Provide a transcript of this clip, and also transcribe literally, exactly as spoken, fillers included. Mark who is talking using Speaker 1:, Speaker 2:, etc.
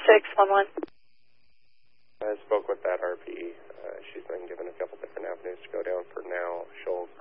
Speaker 1: six one one.
Speaker 2: I spoke with that R P E. Uh, she's been given a couple different avenues to go down. For now, she'll